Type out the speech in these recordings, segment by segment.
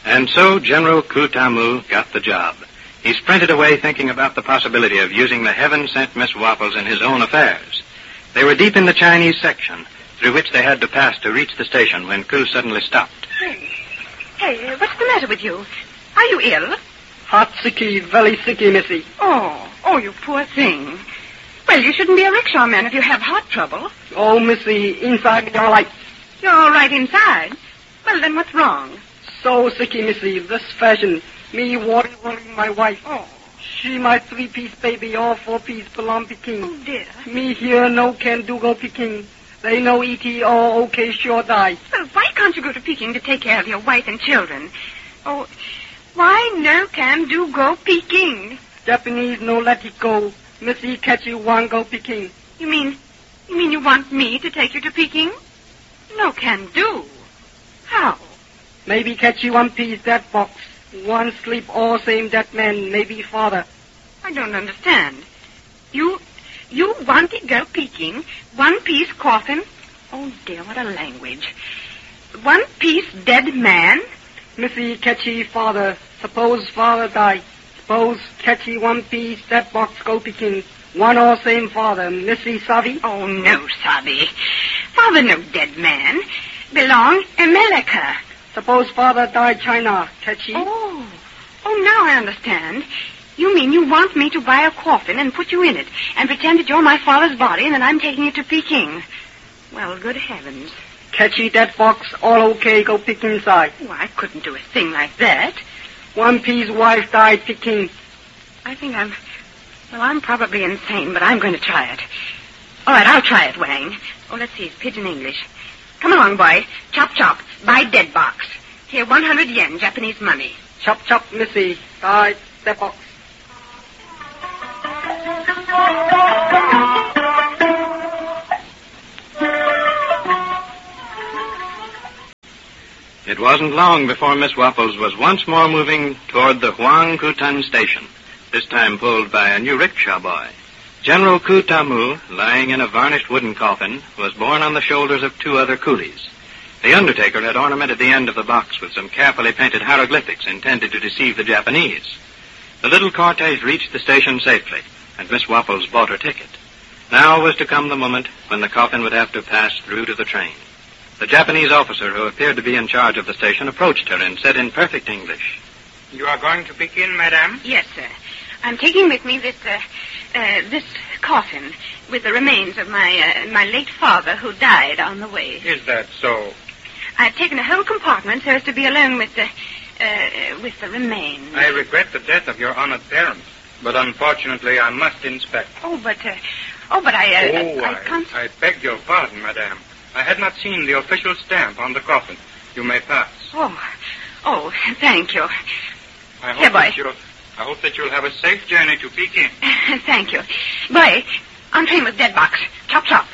And so General Kutamu got the job. He sprinted away thinking about the possibility of using the heaven-sent Miss Wapples in his own affairs. They were deep in the Chinese section, through which they had to pass to reach the station when Ku suddenly stopped. Hey, what's the matter with you? Are you ill? Hot sicky, very sicky, missy. Oh, you poor thing. Well, you shouldn't be a rickshaw man if you have heart trouble. Oh, missy, inside me all right. You're all right inside. Well, then what's wrong? So sicky, missy, this fashion. Me worrying my wife. Oh. She my 3-piece baby, all 4-piece belong Peking. Oh, dear. Me here no can do go Peking. They no E.T. all okay sure die. Well, why can't you go to Peking to take care of your wife and children? Oh, why no can do go Peking? Japanese no let it go. Missy catch you one go Peking. You mean you want me to take you to Peking? No can do. How? Maybe catch you one piece that box. One sleep all same that man, maybe father. I don't understand. You want to go Peking? 1-piece coffin? Oh, dear, what a language. 1-piece dead man? Missy catchy father. Suppose father die. Suppose catchy 1-piece that box go Peking. One all same father. Missy savvy? Oh, no, savvy. Father no dead man. Belong America. Suppose father die China. Catchy? Oh, now I understand. You mean you want me to buy a coffin and put you in it and pretend that you're my father's body and that I'm taking it to Peking. Well, good heavens. Catchy that box, all okay, go Peking inside. Oh, I couldn't do a thing like that. 1-piece wife died Peking. I think I'm probably insane, but I'm going to try it. All right, I'll try it, Wang. Oh, let's see, it's pidgin English. Come along, boy. Chop, chop. Buy dead box. Here, 100 yen, Japanese money. Chop, chop, missy. Died that box. It wasn't long before Miss Wapples was once more moving toward the Huangkutan station, this time pulled by a new rickshaw boy. General Kutamu, lying in a varnished wooden coffin, was borne on the shoulders of 2 other coolies. The undertaker had ornamented the end of the box with some carefully painted hieroglyphics intended to deceive the Japanese. The little cortege reached the station safely, and Miss Wapples bought her ticket. Now was to come the moment when the coffin would have to pass through to the train. The Japanese officer who appeared to be in charge of the station approached her and said in perfect English, "You are going to Peking, madame?" Yes, sir. I'm taking with me this coffin with the remains of my late father who died on the way. Is that so? I've taken a whole compartment so as to be alone with the remains. I regret the death of your honored parents, but unfortunately I must inspect. I can't... I beg your pardon, madame. I had not seen the official stamp on the coffin. You may pass. Oh, thank you. I Here, boy. hope that you'll have a safe journey to Peking. Thank you. Boy, on train with dead box. Chop, chop.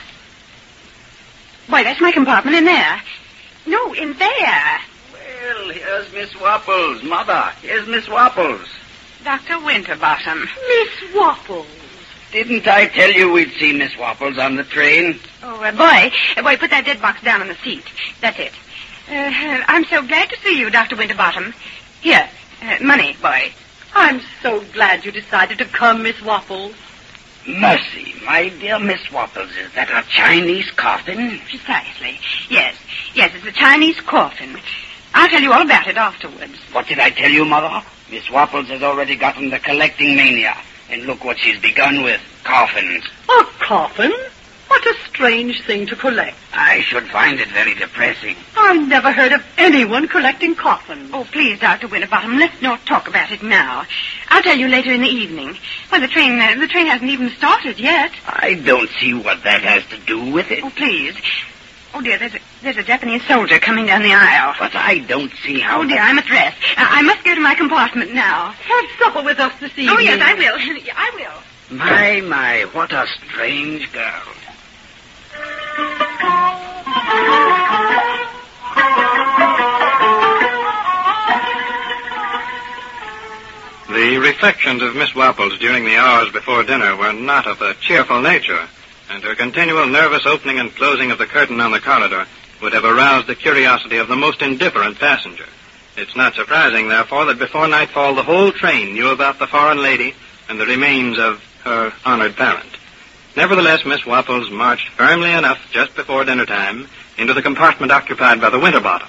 Boy, that's my compartment in there. No, in there. Well, here's Miss Wapples. Mother, here's Miss Wapples. Dr. Winterbottom. Miss Wapples. Didn't I tell you we'd see Miss Wapples on the train? Oh, boy, put that dead box down on the seat. That's it. I'm so glad to see you, Dr. Winterbottom. Here, money, boy. I'm so glad you decided to come, Miss Wapples. Mercy, my dear Miss Wapples, is that a Chinese coffin? Precisely. Yes, it's a Chinese coffin. I'll tell you all about it afterwards. What did I tell you, Mother? Miss Wapples has already gotten the collecting mania. And look what she's begun with, coffins. A coffin? What a strange thing to collect. I should find it very depressing. I never heard of anyone collecting coffins. Oh, please, Dr. Winterbottom, let's not talk about it now. I'll tell you later in the evening. Well, the train hasn't even started yet. I don't see what that has to do with it. Oh, please. Oh, dear, there's a Japanese soldier coming down the aisle. But I don't see how... Oh, dear, I'm at rest. I must go to my compartment now. Have supper with us this evening. Oh, yes, I will. I will. My, what a strange girl. The reflections of Miss Wapples during the hours before dinner were not of a cheerful nature, and her continual nervous opening and closing of the curtain on the corridor would have aroused the curiosity of the most indifferent passenger. It's not surprising, therefore, that before nightfall the whole train knew about the foreign lady and the remains of her honored parent. Nevertheless, Miss Wapples marched firmly enough just before dinner time into the compartment occupied by the Winterbottoms.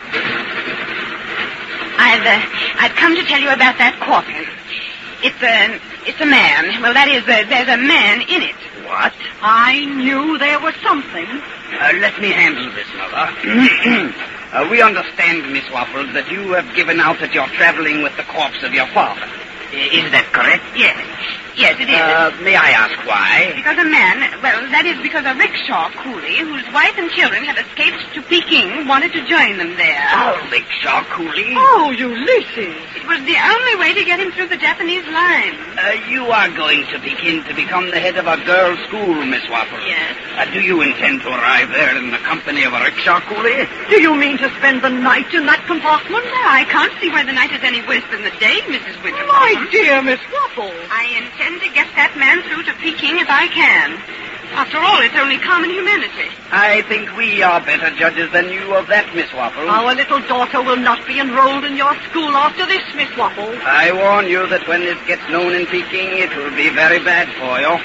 I've come to tell you about that coffin. It's a man. Well, that is, there's a man in it. What? I knew there was something. Let me handle this, Mother. We understand, Miss Wapples, that you have given out that you're traveling with the corpse of your father. Is that correct? Yes. Yes, it is. May I ask why? Because a man, well, that is because a rickshaw coolie whose wife and children had escaped to Peking wanted to join them there. A rickshaw coolie? Oh, Ulysses. It was the only way to get him through the Japanese lines. You are going to Peking to become the head of a girls' school, Miss Wapples. Yes. Do you intend to arrive there in the company of a rickshaw coolie? Do you mean to spend the night in that compartment? Well, I can't see why the night is any worse than the day, Mrs. Winterbottom. My dear Miss Wapples. I intend to get that man through to Peking if I can. After all, it's only common humanity. I think we are better judges than you of that, Miss Wapples. Our little daughter will not be enrolled in your school after this, Miss Wapples. I warn you that when this gets known in Peking, it will be very bad for you.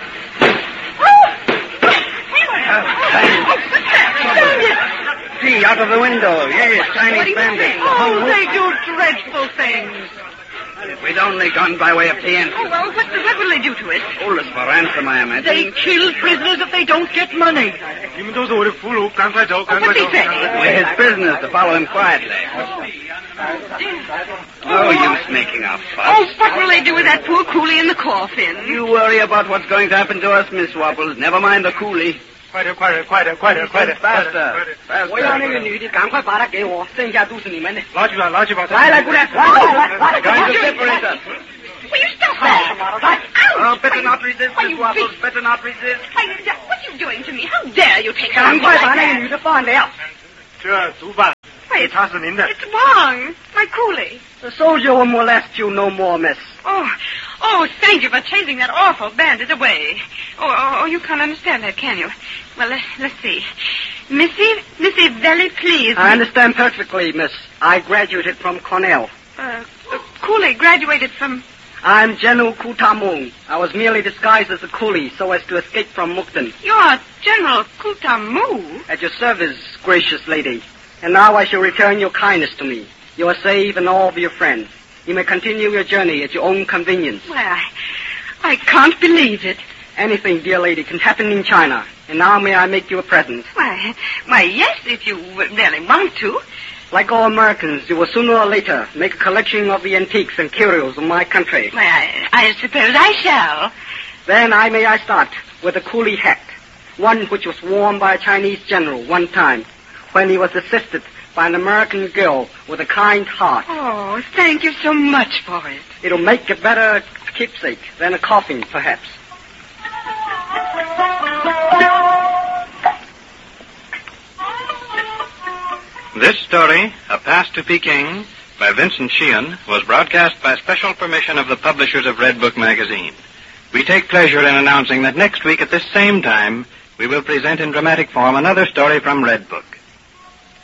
See, out of the window. Yes, Chinese bandits. Oh, they do dreadful things. If we'd only gone by way of Tianjin. Oh, well, what will they do to us? Hold us for ransom, I imagine. They kill prisoners if they don't get money. What's he saying? We're his prisoners to follow him quietly. No use making a fuss. Oh, what will they do with that poor coolie in the coffin? You worry about what's going to happen to us, Miss Wapples. Never mind the coolie. Faster. 我要那个女的赶快把她给我，剩下都是你们的。 拉去吧，拉去吧。 来，过来，来 Going to separate us. Will you stop that? Oh, better not resist, Miss Wapples. Better not resist. Why, what are you doing to me? How dare you take 赶 on 快 like 把那个 that? 女的放掉。 这主办， Why, 他是您的。 it's Wang, my coolie. The soldier will molest you no more, miss. Oh, thank you for chasing that awful bandit away. Oh, you can't understand that, can you? Well, let's see. Missy, very pleased. I understand perfectly, miss. I graduated from Cornell. Coolie graduated from... I'm General Kutamung. I was merely disguised as a coolie so as to escape from Mukden. You're General Kutamu. At your service, gracious lady. And now I shall return your kindness to me. You are safe and all of your friends. You may continue your journey at your own convenience. Well, I can't believe it. Anything, dear lady, can happen in China. And now may I make you a present? Why, yes, if you really want to. Like all Americans, you will sooner or later make a collection of the antiques and curios of my country. Well, I suppose I shall. Then may I start with a coolie hat, one which was worn by a Chinese general one time when he was assisted by an American girl with a kind heart. Oh, thank you so much for it. It'll make a better keepsake than a coffin, perhaps. This story, A Pass to Peking, by Vincent Sheehan, was broadcast by special permission of the publishers of Red Book magazine. We take pleasure in announcing that next week at this same time, we will present in dramatic form another story from Red Book.